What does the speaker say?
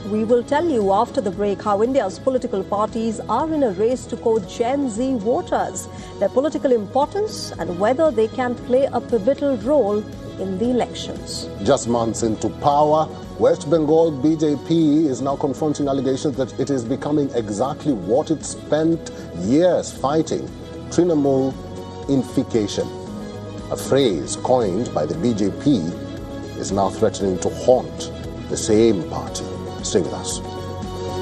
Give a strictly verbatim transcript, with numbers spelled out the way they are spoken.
We will tell you after the break how India's political parties are in a race to court Gen Z voters, their political importance and whether they can play a pivotal role in the elections. Just months into power, West Bengal B J P is now confronting allegations that it is becoming exactly what it spent years fighting: Trinamool-ification. A phrase coined by the B J P is now threatening to haunt the same party. Stay with us.